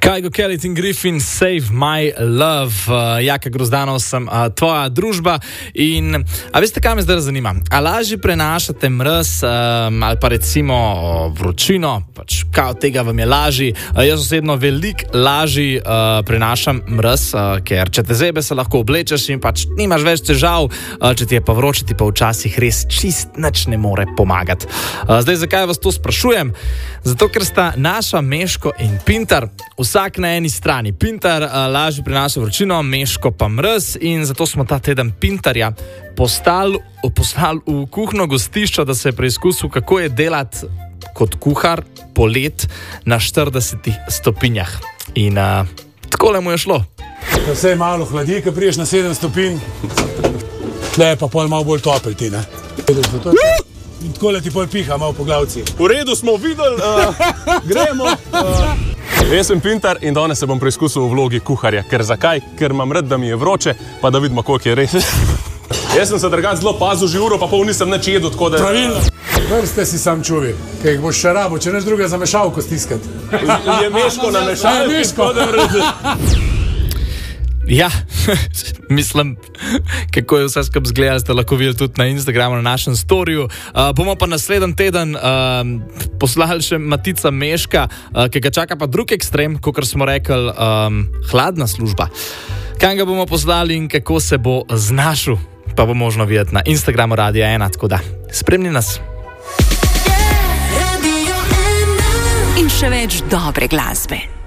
Kygo Kelly in Griffin, Save My Love. Jaka Grozdanov sem, tvoja družba. In a veste, kaj me zdaj zanima? A lažje prenašate mraz ali pa recimo vročino? Pač kaj od tega vam je lažji? Jaz osebno veliko lažji prenašam mraz, ker če te zebe, se lahko oblečeš in pač nimaš več težav. Če ti je pa vroče, ti pa včasih res čist nič ne more pomagati. Zdaj, zakaj vas to sprašujem? Zato, ker sta naša Meško in Pintar vsak na eni strani. Pintar lažje prenaša vročino, Meško pa mraz, in zato smo ta teden Pintarja poslali v kuhno gostišča, da se je preizkusil, kako je delati kot kuhar polet na 40 stopinjah. In takole mu je šlo. Vse je malo hladi, ko priješ na 7 stopinj, tle je pa pol malo bolj topel ti, ne? In takole ti pol piha malo po glavci. V redu smo videli, gremo. Jaz sem Pintar in danes se bom preizkusil v vlogi kuharja. Ker zakaj? Ker imam rad, da mi je vroče, pa da vidimo, koliko je res. Jaz sem se drugače zelo pazil, že uro pa pol nisem nič jedel, tako da... Pravilno. Vrste si sam čuvi, kaj jih boš še rabo, če neš druga za mešalko stiskati. Je Meško na mešalki? Je Meško. Ja, mislim, kako je vse skupaj izgledalo, ste lahko videli tudi na Instagramu, na našem storiju. Bomo pa naslednji teden poslali še Matica Meška, ki ga čaka pa drug ekstrem, kot smo rekli, hladna služba. Kaj ga bomo poslali in kako se bo znašel, pa bo možno videti na Instagramu Radia 1, tako da spremni nas. In še več dobre glasbe.